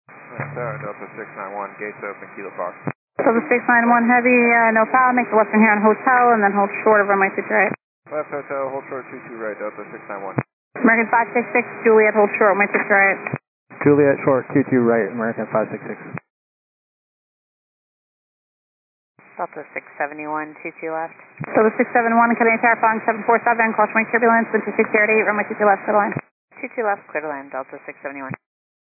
Delta 691, gates open, Kilo Fox. Delta 691 Heavy, no power, make the left turn here on Hotel, and then hold short of runway 22 right. Left Hotel, hold short 22 right, Delta 691. American 566, Juliet, hold short, runway 22 right. Juliet, short, Q2 right, American 566. Delta 671, 22 left. Delta 671, Canadian Tower, following 747, cross runway turbulence, wind 260 at 8, runway 22 left, clear to line. 22 left, clear to land, Delta 671.